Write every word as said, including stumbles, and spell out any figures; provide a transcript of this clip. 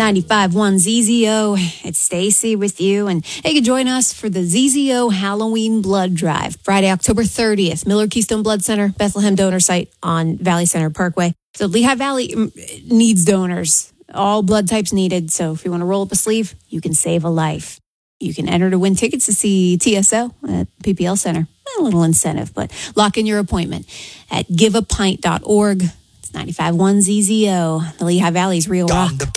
ninety-five point one Z Z O. It's Stacy with you. And hey, you can join us for the Z Z O Halloween Blood Drive. Friday, October thirtieth, Miller Keystone Blood Center, Bethlehem donor site on Valley Center Parkway. So Lehigh Valley needs donors. All blood types needed. So if you want to roll up a sleeve, you can save a life. You can enter to win tickets to see T S O at P P L Center. A little incentive, but lock in your appointment at give a pint dot org. It's ninety-five point one Z Z O, the Lehigh Valley's real rock.